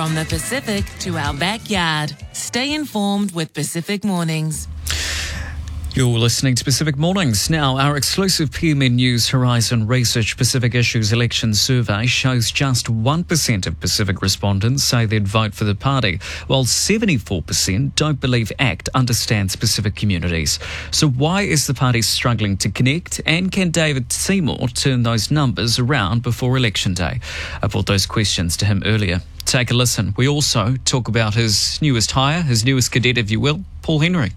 From the Pacific to our backyard. Stay informed with Pacific Mornings. You're listening to Pacific Mornings. Now, our exclusive PMN News Horizon Research Pacific Issues election survey shows just 1% of Pacific respondents say they'd vote for the party, while 74% don't believe ACT understands Pacific communities. So why is the party struggling to connect, and can David Seymour turn those numbers around before Election Day? I brought those questions to him earlier. Take a listen. We also talk about his newest hire, his newest cadet, if you will, Paul Henry.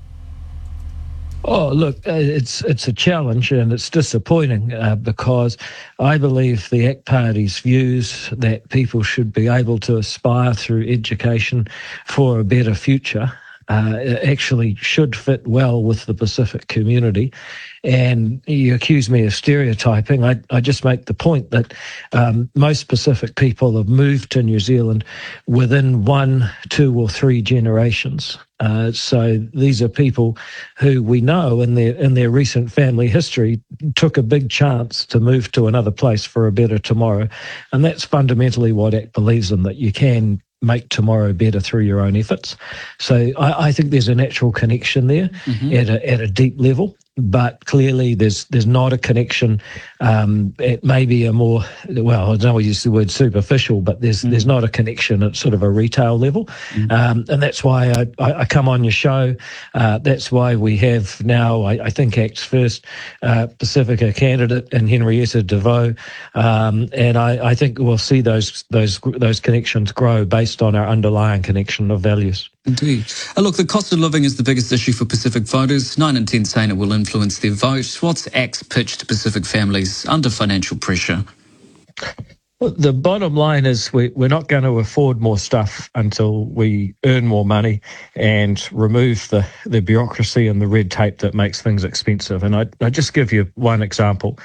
Oh, look, it's a challenge and it's disappointing because I believe the ACT Party's views that people should be able to aspire through education for a better future actually should fit well with the Pacific community. And you accuse me of stereotyping. I just make the point that most Pacific people have moved to New Zealand within 1, 2 or 3 generations. So these are people who we know in their recent family history took a big chance to move to another place for a better tomorrow. And that's fundamentally what ACT believes in, that you can make tomorrow better through your own efforts. So I think there's a natural connection there at a deep level. But clearly there's not a connection. It may be a more, well, I don't want to use the word superficial, but there's not a connection at sort of a retail level. And that's why I come on your show. That's why we have now, I think, ACT's first Pacifica candidate in Henrietta DeVoe. And I think we'll see those connections grow based on our underlying connection of values. Indeed. Look, the cost of living is the biggest issue for Pacific voters. 9 in 10 saying it will influence their vote. What's ACT's pitch to Pacific families under financial pressure? Well, the bottom line is we're not going to afford more stuff until we earn more money and remove the bureaucracy and the red tape that makes things expensive. And I just give you one example.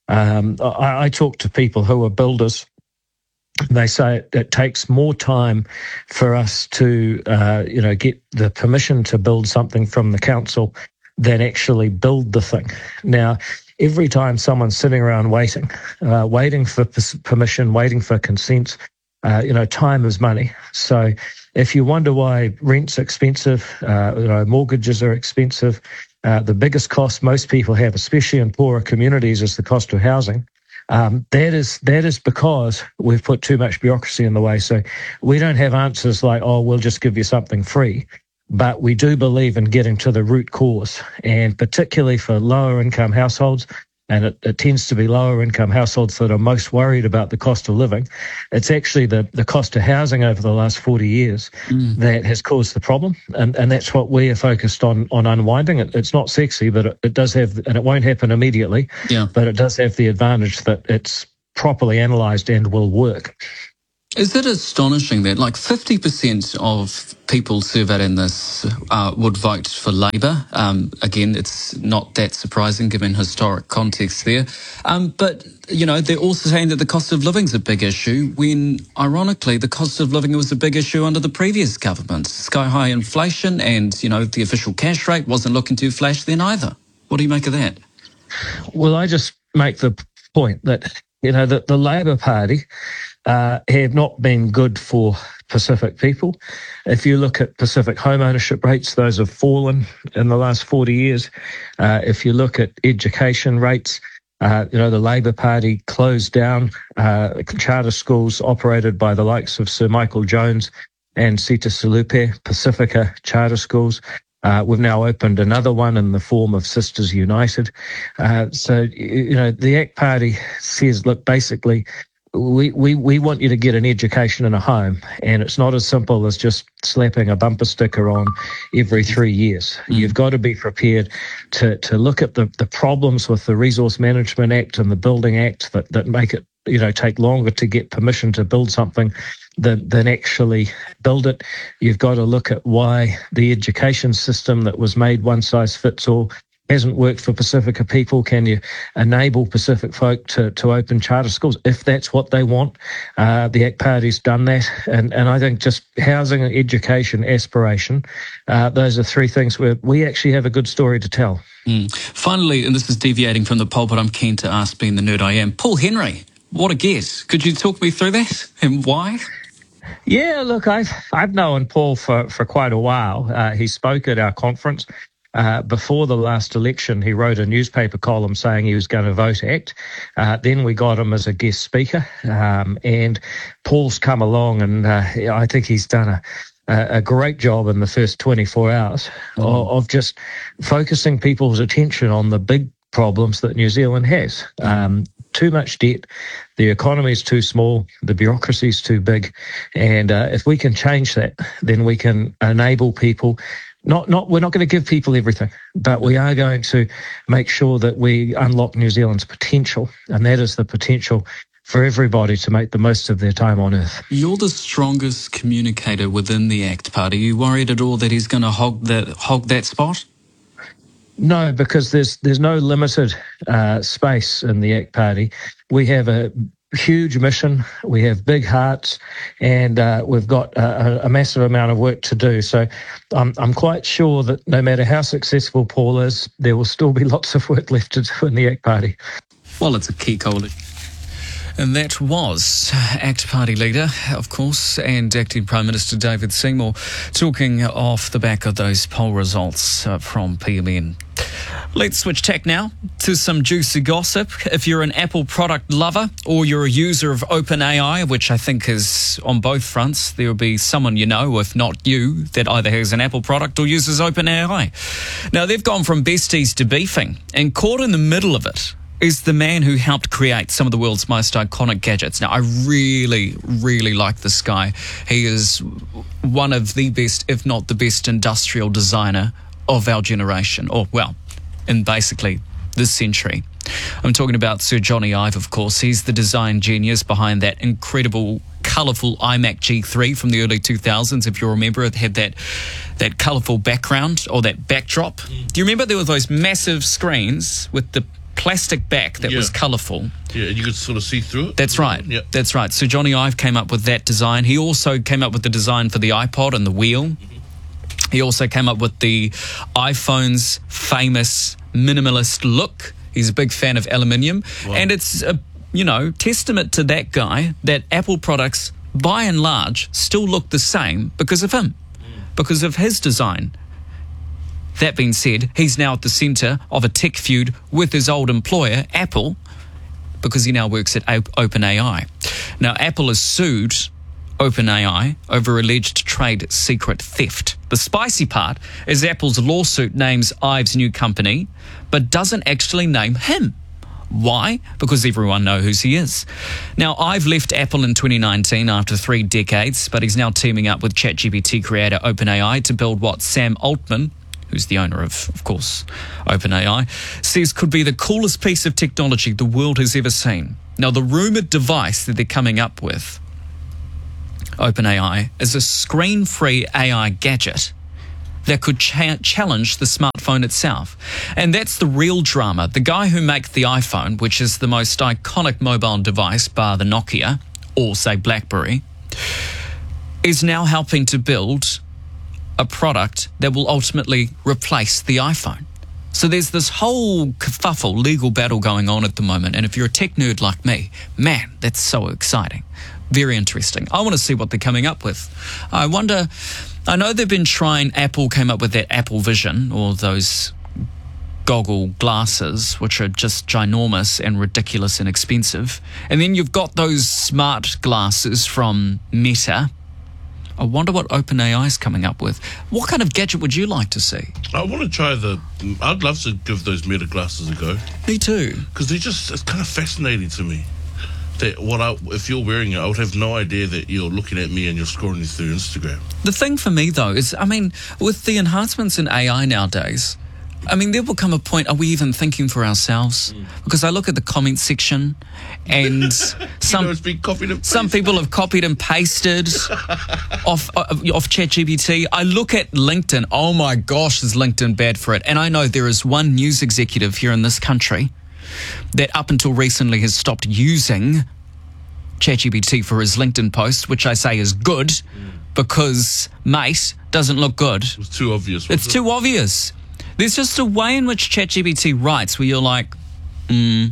I talk to people who are builders. They say it takes more time for us to, get the permission to build something from the council than actually build the thing. Now, every time someone's sitting around waiting for permission, waiting for consent, time is money. So if you wonder why rent's expensive, mortgages are expensive, the biggest cost most people have, especially in poorer communities, is the cost of housing. That is because we've put too much bureaucracy in the way. So we don't have answers like, oh, we'll just give you something free. But we do believe in getting to the root cause, and particularly for lower income households, and it tends to be lower income households that are most worried about the cost of living. It's actually the cost of housing over the last 40 years that has caused the problem. And that's what we are focused on unwinding. It's not sexy, but it does have, and it won't happen immediately, but it does have the advantage that it's properly analysed and will work. Is it astonishing that 50% of people surveyed in this would vote for Labour? Again, it's not that surprising given historic context there. But, they're also saying that the cost of living is a big issue when, ironically, the cost of living was a big issue under the previous government. Sky-high inflation and, the official cash rate wasn't looking too flash then either. What do you make of that? Well, I just make the point that, that the Labour Party have not been good for Pacific people. If you look at Pacific home ownership rates, those have fallen in the last 40 years. If you look at education rates, the Labour Party closed down charter schools operated by the likes of Sir Michael Jones and Sita Salupe, Pacifica charter schools. We've now opened another one in the form of Sisters United. So the ACT Party says, look, basically, we want you to get an education in a home, and it's not as simple as just slapping a bumper sticker on every 3 years. You've got to be prepared to look at the problems with the Resource Management Act and the Building Act that make it take longer to get permission to build something than actually build it. You've got to look at why the education system that was made one size fits all hasn't worked for Pacifica people. Can you enable Pacific folk to open charter schools if that's what they want? The ACT Party's done that. And I think just housing, education, aspiration, those are 3 things where we actually have a good story to tell. Finally, and this is deviating from the poll, but I'm keen to ask, being the nerd I am, Paul Henry, what a guess. Could you talk me through that and why? Yeah, look, I've known Paul for quite a while. He spoke at our conference. Before the last election, he wrote a newspaper column saying he was going to vote ACT. Then we got him as a guest speaker. And Paul's come along, and I think he's done a great job in the first 24 hours of just focusing people's attention on the big problems that New Zealand has. Too much debt, the economy is too small, the bureaucracy is too big, and if we can change that, then we can enable people. We're not going to give people everything, but we are going to make sure that we unlock New Zealand's potential, and that is the potential for everybody to make the most of their time on Earth. You're the strongest communicator within the ACT Party. Are you worried at all that he's going to hog that spot? No, because there's no limited space in the ACT Party. We have a huge mission, we have big hearts, and we've got a massive amount of work to do. So I'm quite sure that no matter how successful Paul is, there will still be lots of work left to do in the ACT Party. Well, it's a key coalition. And that was ACT Party leader, of course, and Acting Prime Minister David Seymour talking off the back of those poll results from PMN. Let's switch tack now to some juicy gossip. If you're an Apple product lover or you're a user of OpenAI, which I think is on both fronts, there will be someone you know, if not you, that either has an Apple product or uses OpenAI. Now, they've gone from besties to beefing, and caught in the middle of it is the man who helped create some of the world's most iconic gadgets. Now, I really, really like this guy. He is one of the best, if not the best, industrial designer of our generation, or, well, in basically this century. I'm talking about Sir Johnny Ive, of course. He's the design genius behind that incredible, colourful iMac G3 from the early 2000s. If you remember, it had that colourful background, or that backdrop. Do you remember there were those massive screens with the plastic back that was colourful? Yeah, and you could sort of see through it. That's right. Yeah. That's right. So Johnny Ive came up with that design. He also came up with the design for the iPod and the wheel. He also came up with the iPhone's famous minimalist look. He's a big fan of aluminium. Wow. And it's a, testament to that guy that Apple products, by and large, still look the same because of him, because of his design. That being said, he's now at the centre of a tech feud with his old employer, Apple, because he now works at OpenAI. Now, Apple has sued OpenAI over alleged trade secret theft. The spicy part is Apple's lawsuit names Ive's new company, but doesn't actually name him. Why? Because everyone knows who he is. Now, Ive left Apple in 2019 after 3 decades, but he's now teaming up with ChatGPT creator OpenAI to build what Sam Altman, who's the owner of course, OpenAI, says could be the coolest piece of technology the world has ever seen. Now, the rumoured device that they're coming up with, OpenAI, is a screen-free AI gadget that could challenge the smartphone itself. And that's the real drama. The guy who makes the iPhone, which is the most iconic mobile device bar the Nokia, or say BlackBerry, is now helping to build a product that will ultimately replace the iPhone. So there's this whole kerfuffle legal battle going on at the moment. And if you're a tech nerd like me, man, that's so exciting. Very interesting. I want to see what they're coming up with. I wonder, I know they've been trying, Apple came up with that Apple Vision, or those goggle glasses, which are just ginormous and ridiculous and expensive. And then you've got those smart glasses from Meta. I wonder what OpenAI is coming up with. What kind of gadget would you like to see? I want to try I'd love to give those Meta glasses a go. Me too. Because it's kind of fascinating to me. That if you're wearing it, I would have no idea that you're looking at me and you're scrolling through Instagram. The thing for me, though, is, with the enhancements in AI nowadays, there will come a point, are we even thinking for ourselves? Because I look at the comment section and some people have copied and pasted off ChatGPT. I look at LinkedIn. Oh my gosh, is LinkedIn bad for it? And I know there is one news executive here in this country that up until recently has stopped using ChatGPT for his LinkedIn post, which I say is good because, mate, doesn't look good. It was too obvious. It's too obvious. There's just a way in which ChatGPT writes where you're like,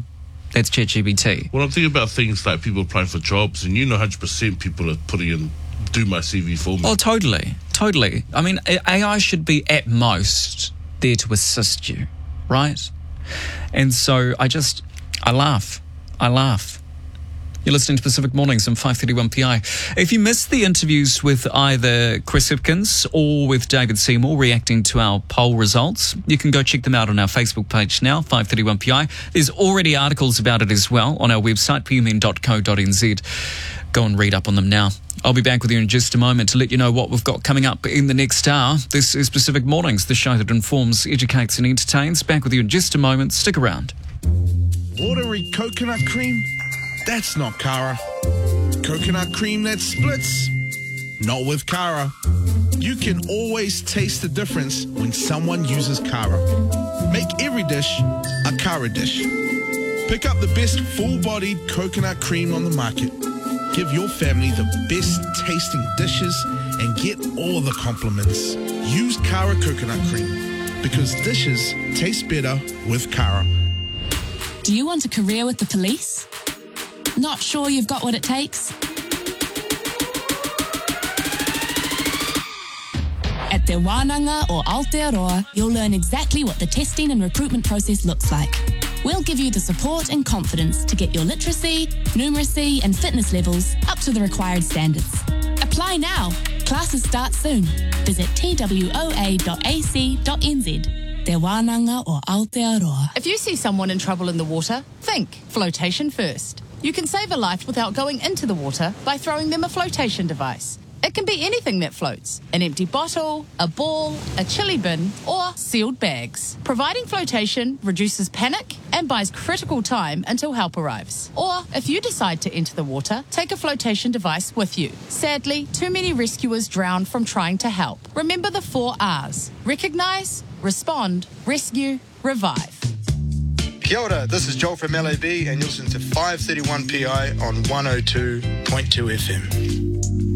that's ChatGPT. Well, I'm thinking about things like people applying for jobs, and 100% people are putting in do my CV for me. Oh, totally. I mean, AI should be at most there to assist you, right? And so I laugh. You're listening to Pacific Mornings on 531 PI. If you missed the interviews with either Chris Hipkins or with David Seymour reacting to our poll results, you can go check them out on our Facebook page now, 531 PI. There's already articles about it as well on our website, pmn.co.nz. Go and read up on them now. I'll be back with you in just a moment to let you know what we've got coming up in the next hour. This is Pacific Mornings, the show that informs, educates and entertains. Back with you in just a moment. Stick around. Watery coconut cream? That's not Kara. Coconut cream that splits? Not with Kara. You can always taste the difference when someone uses Kara. Make every dish a Kara dish. Pick up the best full-bodied coconut cream on the market. Give your family the best tasting dishes and get all the compliments. Use Kara coconut cream because dishes taste better with Kara. Do you want a career with the police? Not sure you've got what it takes? At Te Wānanga or Aotearoa, you'll learn exactly what the testing and recruitment process looks like. We'll give you the support and confidence to get your literacy, numeracy and fitness levels up to the required standards. Apply now. Classes start soon. Visit twoa.ac.nz. Te Wānanga or Aotearoa. If you see someone in trouble in the water, think flotation first. You can save a life without going into the water by throwing them a flotation device. It can be anything that floats: an empty bottle, a ball, a chili bin, or sealed bags. Providing flotation reduces panic and buys critical time until help arrives. Or, if you decide to enter the water, take a flotation device with you. Sadly, too many rescuers drown from trying to help. Remember the 4 R's: recognise, respond, rescue, revive. Kia ora, this is Joel from LAB and you're listening to 531 PI on 102.2 FM.